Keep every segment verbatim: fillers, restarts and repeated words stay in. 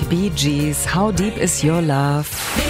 Bee Gees, How Deep Is Your Love?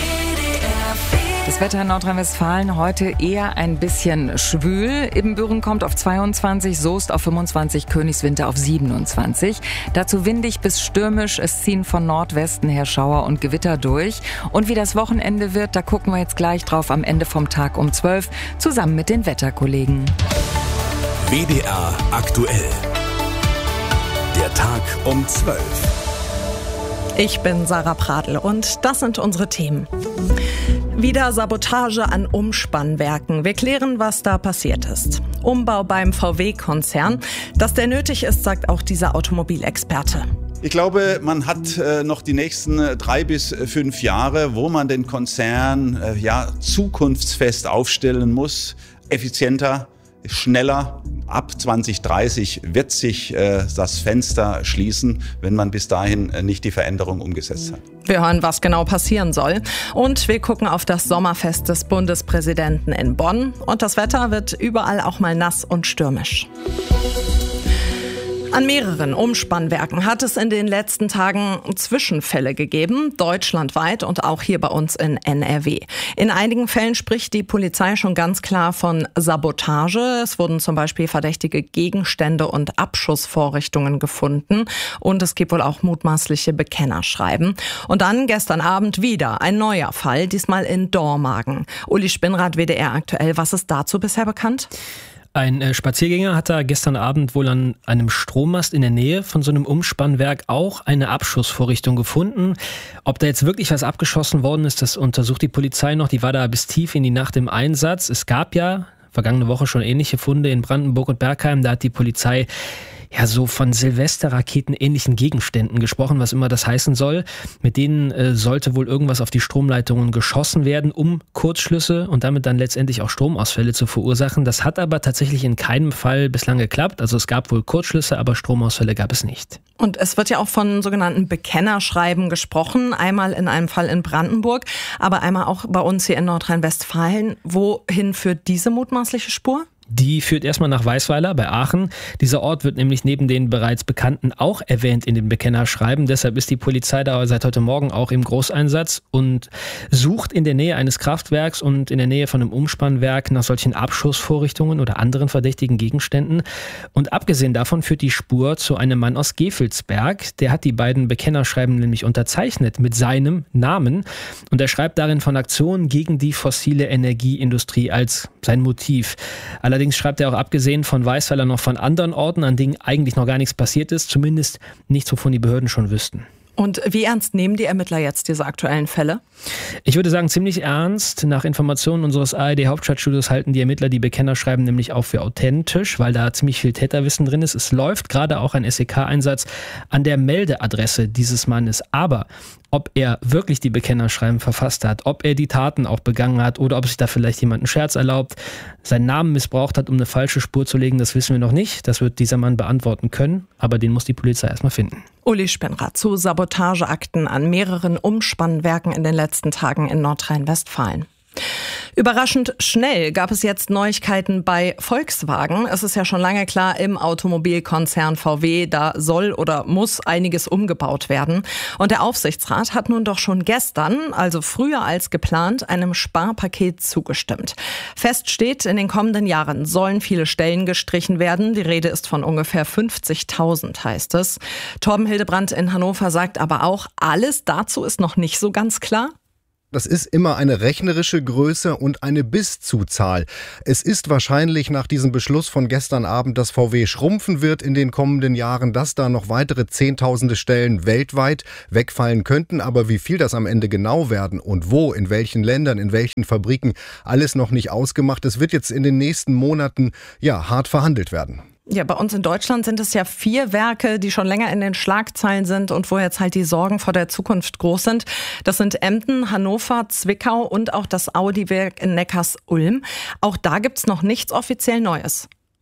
Das Wetter in Nordrhein-Westfalen heute eher ein bisschen schwül. Ibbenbüren kommt auf zweiundzwanzig, Soest auf fünfundzwanzig, Königswinter auf siebenundzwanzig. Dazu windig bis stürmisch. Es ziehen von Nordwesten her Schauer und Gewitter durch. Und wie das Wochenende wird, da gucken wir jetzt gleich drauf am Ende vom Tag um zwölf, zusammen mit den Wetterkollegen. W D R aktuell. Der Tag um zwölf. Ich bin Sarah Pradl und das sind unsere Themen. Wieder Sabotage an Umspannwerken. Wir klären, was da passiert ist. Umbau beim V W-Konzern. Dass der nötig ist, sagt auch dieser Automobilexperte. Ich glaube, man hat äh, noch die nächsten äh, drei bis fünf Jahre, wo man den Konzern äh, ja, zukunftsfest aufstellen muss. Effizienter, schneller. Ab zwanzig dreißig wird sich äh, das Fenster schließen, wenn man bis dahin äh, nicht die Veränderung umgesetzt hat. Wir hören, was genau passieren soll. Und wir gucken auf das Sommerfest des Bundespräsidenten in Bonn. Und das Wetter wird überall auch mal nass und stürmisch. An mehreren Umspannwerken hat es in den letzten Tagen Zwischenfälle gegeben, deutschlandweit und auch hier bei uns in N R W. In einigen Fällen spricht die Polizei schon ganz klar von Sabotage. Es wurden zum Beispiel verdächtige Gegenstände und Abschussvorrichtungen gefunden und es gibt wohl auch mutmaßliche Bekennerschreiben. Und dann gestern Abend wieder ein neuer Fall, diesmal in Dormagen. Uli Spinnrad, W D R aktuell, was ist dazu bisher bekannt? Ein Spaziergänger hat da gestern Abend wohl an einem Strommast in der Nähe von so einem Umspannwerk auch eine Abschussvorrichtung gefunden. Ob da jetzt wirklich was abgeschossen worden ist, das untersucht die Polizei noch. Die war da bis tief in die Nacht im Einsatz. Es gab ja vergangene Woche schon ähnliche Funde in Brandenburg und Bergheim. Da hat die Polizei ja so von Silvesterraketen ähnlichen Gegenständen gesprochen, was immer das heißen soll. Mit denen äh, sollte wohl irgendwas auf die Stromleitungen geschossen werden, um Kurzschlüsse und damit dann letztendlich auch Stromausfälle zu verursachen. Das hat aber tatsächlich in keinem Fall bislang geklappt. Also es gab wohl Kurzschlüsse, aber Stromausfälle gab es nicht. Und es wird ja auch von sogenannten Bekennerschreiben gesprochen. Einmal in einem Fall in Brandenburg, aber einmal auch bei uns hier in Nordrhein-Westfalen. Wohin führt diese mutmaßliche Spur? Die führt erstmal nach Weißweiler bei Aachen. Dieser Ort wird nämlich neben den bereits Bekannten auch erwähnt in den Bekennerschreiben. Deshalb ist die Polizei da seit heute Morgen auch im Großeinsatz und sucht in der Nähe eines Kraftwerks und in der Nähe von einem Umspannwerk nach solchen Abschussvorrichtungen oder anderen verdächtigen Gegenständen. Und abgesehen davon führt die Spur zu einem Mann aus Gevelsberg. Der hat die beiden Bekennerschreiben nämlich unterzeichnet mit seinem Namen. Und er schreibt darin von Aktionen gegen die fossile Energieindustrie als sein Motiv. Allerdings Allerdings schreibt er auch abgesehen von Weißweiler noch von anderen Orten, an denen eigentlich noch gar nichts passiert ist, zumindest nichts, wovon die Behörden schon wüssten. Und wie ernst nehmen die Ermittler jetzt diese aktuellen Fälle? Ich würde sagen, ziemlich ernst. Nach Informationen unseres A R D-Hauptstadtstudios halten die Ermittler die Bekennerschreiben nämlich auch für authentisch, weil da ziemlich viel Täterwissen drin ist. Es läuft gerade auch ein S E K-Einsatz an der Meldeadresse dieses Mannes. Aber ob er wirklich die Bekennerschreiben verfasst hat, ob er die Taten auch begangen hat oder ob sich da vielleicht jemand einen Scherz erlaubt, seinen Namen missbraucht hat, um eine falsche Spur zu legen, das wissen wir noch nicht. Das wird dieser Mann beantworten können, aber den muss die Polizei erstmal finden. Uli Spinnrad zu Sabotageakten an mehreren Umspannwerken in den letzten Tagen in Nordrhein-Westfalen. Überraschend schnell gab es jetzt Neuigkeiten bei Volkswagen. Es ist ja schon lange klar, im Automobilkonzern V W, da soll oder muss einiges umgebaut werden. Und der Aufsichtsrat hat nun doch schon gestern, also früher als geplant, einem Sparpaket zugestimmt. Fest steht, in den kommenden Jahren sollen viele Stellen gestrichen werden. Die Rede ist von ungefähr fünfzigtausend, heißt es. Torben Hildebrandt in Hannover sagt aber auch, alles dazu ist noch nicht so ganz klar. Das ist immer eine rechnerische Größe und eine Bis-zu-Zahl. Es ist wahrscheinlich nach diesem Beschluss von gestern Abend, dass V W schrumpfen wird in den kommenden Jahren, dass da noch weitere Zehntausende Stellen weltweit wegfallen könnten. Aber wie viel das am Ende genau werden und wo, in welchen Ländern, in welchen Fabriken, alles noch nicht ausgemacht. Es wird jetzt in den nächsten Monaten ja hart verhandelt werden. Ja, bei uns in Deutschland sind es ja vier Werke, die schon länger in den Schlagzeilen sind und wo jetzt halt die Sorgen vor der Zukunft groß sind. Das sind Emden, Hannover, Zwickau und auch das Audi-Werk in Neckarsulm. Auch da gibt's noch nichts offiziell Neues.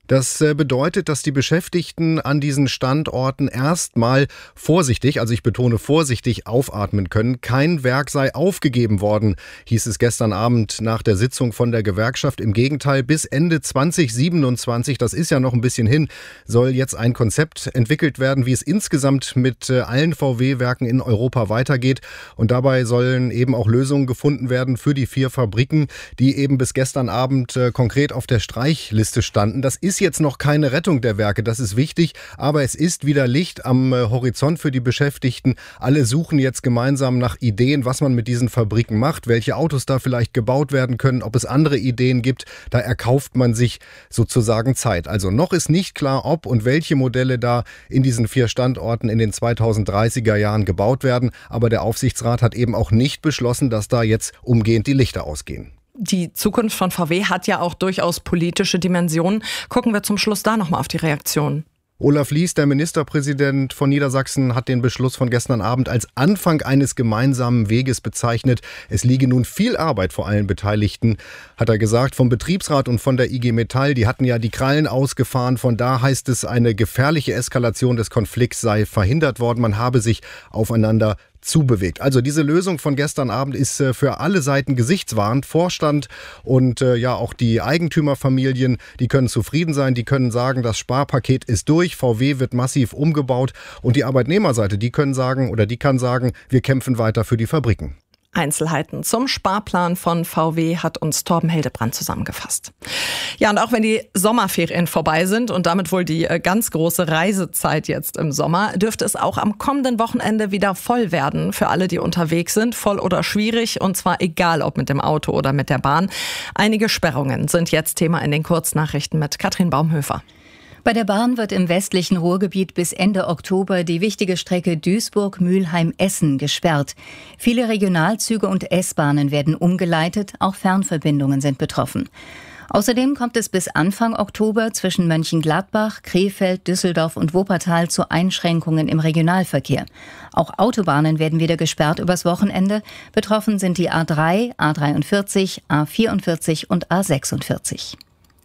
Das bedeutet, dass die Beschäftigten an diesen Standorten erstmal vorsichtig, also ich betone vorsichtig, aufatmen können. Kein Werk sei aufgegeben worden, hieß es gestern Abend nach der Sitzung von der Gewerkschaft. Im Gegenteil, bis Ende zwanzig siebenundzwanzig, das ist ja noch ein bisschen hin, soll jetzt ein Konzept entwickelt werden, wie es insgesamt mit allen V W-Werken in Europa weitergeht. Und dabei sollen eben auch Lösungen gefunden werden für die vier Fabriken, die eben bis gestern Abend konkret auf der Streichliste standen. Das ist jetzt noch keine Rettung der Werke, das ist wichtig, aber es ist wieder Licht am Horizont für die Beschäftigten. Alle suchen jetzt gemeinsam nach Ideen, was man mit diesen Fabriken macht, welche Autos da vielleicht gebaut werden können, ob es andere Ideen gibt. Da erkauft man sich sozusagen Zeit. Also noch ist nicht klar, ob und welche Modelle da in diesen vier Standorten in den zweitausenddreißiger Jahren gebaut werden, aber der Aufsichtsrat hat eben auch nicht beschlossen, dass da jetzt umgehend die Lichter ausgehen. Die Zukunft von V W hat ja auch durchaus politische Dimensionen. Gucken wir zum Schluss da nochmal auf die Reaktion. Olaf Lies, der Ministerpräsident von Niedersachsen, hat den Beschluss von gestern Abend als Anfang eines gemeinsamen Weges bezeichnet. Es liege nun viel Arbeit vor allen Beteiligten, hat er gesagt, vom Betriebsrat und von der I G Metall. Die hatten ja die Krallen ausgefahren. Von da heißt es, eine gefährliche Eskalation des Konflikts sei verhindert worden. Man habe sich aufeinander zubewegt. Also diese Lösung von gestern Abend ist äh, für alle Seiten gesichtswahrend. Vorstand und äh, ja auch die Eigentümerfamilien, die können zufrieden sein, die können sagen, das Sparpaket ist durch, V W wird massiv umgebaut und die Arbeitnehmerseite, die können sagen oder die kann sagen, wir kämpfen weiter für die Fabriken. Einzelheiten zum Sparplan von V W hat uns Torben Hildebrand zusammengefasst. Ja, und auch wenn die Sommerferien vorbei sind und damit wohl die ganz große Reisezeit jetzt im Sommer, dürfte es auch am kommenden Wochenende wieder voll werden für alle, die unterwegs sind. Voll oder schwierig, und zwar egal ob mit dem Auto oder mit der Bahn. Einige Sperrungen sind jetzt Thema in den Kurznachrichten mit Katrin Baumhöfer. Bei der Bahn wird im westlichen Ruhrgebiet bis Ende Oktober die wichtige Strecke Duisburg-Mülheim-Essen gesperrt. Viele Regionalzüge und S-Bahnen werden umgeleitet, auch Fernverbindungen sind betroffen. Außerdem kommt es bis Anfang Oktober zwischen Mönchengladbach, Krefeld, Düsseldorf und Wuppertal zu Einschränkungen im Regionalverkehr. Auch Autobahnen werden wieder gesperrt übers Wochenende. Betroffen sind die A drei, A dreiundvierzig, A vierundvierzig und A sechsundvierzig.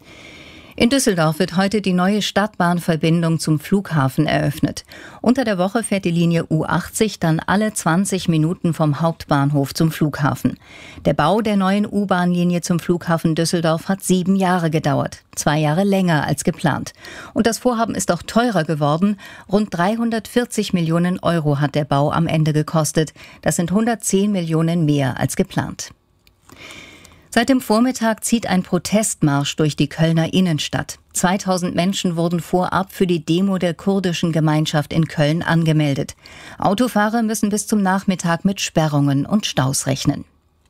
In Düsseldorf wird heute die neue Stadtbahnverbindung zum Flughafen eröffnet. Unter der Woche fährt die Linie U achtzig dann alle zwanzig Minuten vom Hauptbahnhof zum Flughafen. Der Bau der neuen U-Bahn-Linie zum Flughafen Düsseldorf hat sieben Jahre gedauert. Zwei Jahre länger als geplant. Und das Vorhaben ist auch teurer geworden. Rund dreihundertvierzig Millionen Euro hat der Bau am Ende gekostet. Das sind hundertzehn Millionen mehr als geplant. Seit dem Vormittag zieht ein Protestmarsch durch die Kölner Innenstadt. zweitausend Menschen wurden vorab für die Demo der kurdischen Gemeinschaft in Köln angemeldet. Autofahrer müssen bis zum Nachmittag mit Sperrungen und Staus rechnen.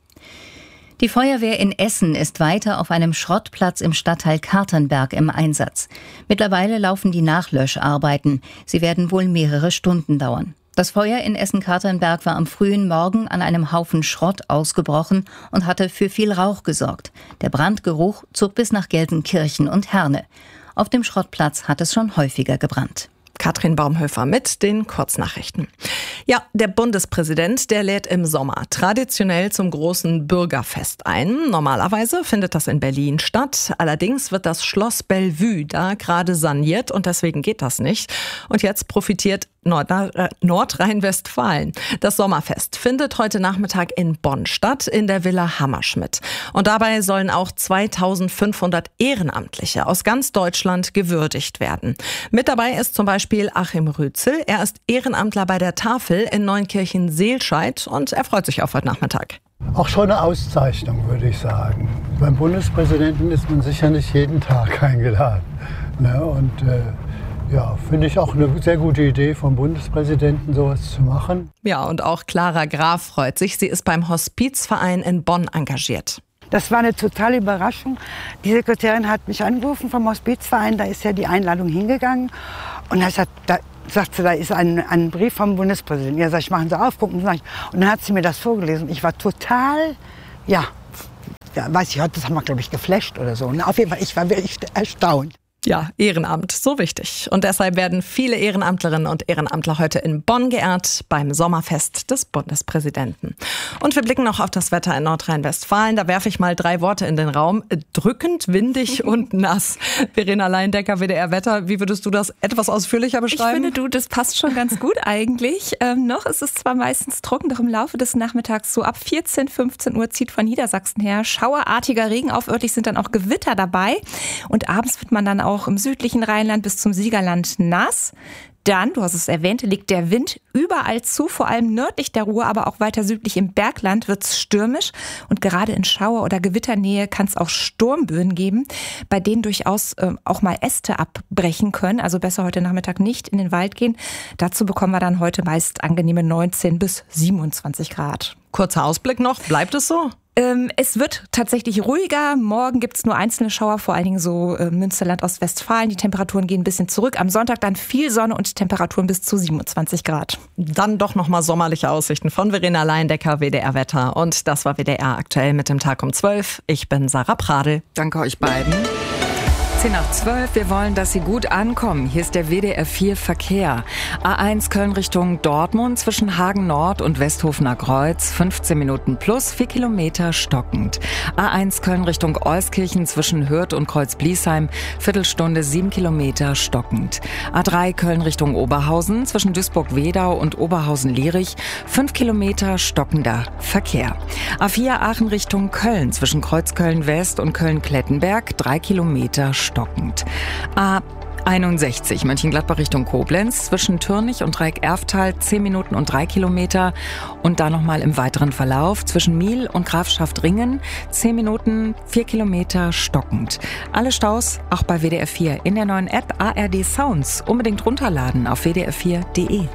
Die Feuerwehr in Essen ist weiter auf einem Schrottplatz im Stadtteil Katernberg im Einsatz. Mittlerweile laufen die Nachlöscharbeiten. Sie werden wohl mehrere Stunden dauern. Das Feuer in Essen-Katernberg war am frühen Morgen an einem Haufen Schrott ausgebrochen und hatte für viel Rauch gesorgt. Der Brandgeruch zog bis nach Gelsenkirchen und Herne. Auf dem Schrottplatz hat es schon häufiger gebrannt. Katrin Baumhöfer mit den Kurznachrichten. Ja, der Bundespräsident, der lädt im Sommer traditionell zum großen Bürgerfest ein. Normalerweise findet das in Berlin statt. Allerdings wird das Schloss Bellevue da gerade saniert und deswegen geht das nicht. Und jetzt profitiert Nordrhein-Westfalen. Das Sommerfest findet heute Nachmittag in Bonn statt, in der Villa Hammerschmidt. Und dabei sollen auch zweitausendfünfhundert Ehrenamtliche aus ganz Deutschland gewürdigt werden. Mit dabei ist zum Beispiel Achim Rützel. Er ist Ehrenamtler bei der Tafel in Neunkirchen-Seelscheid und er freut sich auf heute Nachmittag. Auch schon eine Auszeichnung, würde ich sagen. Beim Bundespräsidenten ist man sicher nicht jeden Tag eingeladen. Ne? Und äh Ja, finde ich auch eine sehr gute Idee vom Bundespräsidenten, sowas zu machen. Ja, und auch Clara Graf freut sich. Sie ist beim Hospizverein in Bonn engagiert. Das war eine totale Überraschung. Die Sekretärin hat mich angerufen vom Hospizverein, da ist ja die Einladung hingegangen. Und da, hat, da sagt sie, da ist ein, ein Brief vom Bundespräsidenten. Ja, sag ich, machen Sie auf, gucken Sie. Und dann hat sie mir das vorgelesen. Ich war total, ja, ja weiß ich, das haben wir, glaube ich, geflasht oder so. Und auf jeden Fall, ich war wirklich erstaunt. Ja, Ehrenamt, so wichtig. Und deshalb werden viele Ehrenamtlerinnen und Ehrenamtler heute in Bonn geehrt beim Sommerfest des Bundespräsidenten. Und wir blicken noch auf das Wetter in Nordrhein-Westfalen. Da werfe ich mal drei Worte in den Raum. Drückend, windig und nass. Verena Leindecker, W D R Wetter. Wie würdest du das etwas ausführlicher beschreiben? Ich finde, du, das passt schon ganz gut eigentlich. Ähm, noch ist es zwar meistens trocken, doch im Laufe des Nachmittags so ab vierzehn, fünfzehn Uhr zieht von Niedersachsen her schauerartiger Regen auf. Örtlich sind dann auch Gewitter dabei. Und abends wird man dann auch auch im südlichen Rheinland bis zum Siegerland nass. Dann, du hast es erwähnt, liegt der Wind überall zu, vor allem nördlich der Ruhr, aber auch weiter südlich im Bergland wird es stürmisch. Und gerade in Schauer- oder Gewitternähe kann es auch Sturmböen geben, bei denen durchaus äh, auch mal Äste abbrechen können. Also besser heute Nachmittag nicht in den Wald gehen. Dazu bekommen wir dann heute meist angenehme neunzehn bis siebenundzwanzig Grad. Kurzer Ausblick noch, bleibt es so? Ähm, es wird tatsächlich ruhiger. Morgen gibt es nur einzelne Schauer, vor allen Dingen so äh, Münsterland, Ostwestfalen. Die Temperaturen gehen ein bisschen zurück. Am Sonntag dann viel Sonne und Temperaturen bis zu siebenundzwanzig Grad. Dann doch nochmal sommerliche Aussichten von Verena Leindecker, W D R Wetter. Und das war W D R aktuell mit dem Tag um zwölf. Ich bin Sarah Pradel. Danke euch beiden. zehn nach zwölf, wir wollen, dass Sie gut ankommen. Hier ist der W D R vier Verkehr. A eins Köln Richtung Dortmund zwischen Hagen Nord und Westhofener Kreuz, fünfzehn Minuten plus, vier Kilometer stockend. A eins Köln Richtung Euskirchen zwischen Hürth und Kreuz-Bliesheim, Viertelstunde, sieben Kilometer stockend. A drei Köln Richtung Oberhausen zwischen Duisburg-Wedau und Oberhausen-Lierich, fünf Kilometer stockender Verkehr. A vier Aachen Richtung Köln zwischen Kreuzköln-West und Köln-Klettenberg, drei Kilometer stockend. Stockend. A einundsechzig Mönchengladbach Richtung Koblenz zwischen Türnich und Dreieck-Erftal zehn Minuten und drei Kilometer und dann nochmal im weiteren Verlauf zwischen Miel und Grafschaft-Ringen zehn Minuten, vier Kilometer stockend. Alle Staus auch bei W D R vier in der neuen App A R D Sounds. Unbedingt runterladen auf w d r vier punkt de.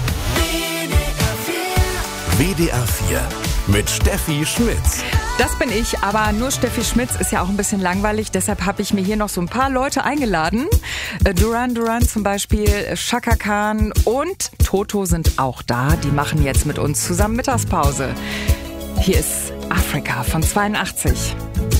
W D R vier mit Steffi Schmitz. Das bin ich, aber nur Steffi Schmitz ist ja auch ein bisschen langweilig. Deshalb habe ich mir hier noch so ein paar Leute eingeladen. Duran Duran zum Beispiel, Chaka Khan und Toto sind auch da. Die machen jetzt mit uns zusammen Mittagspause. Hier ist Afrika von zweiundachtzig.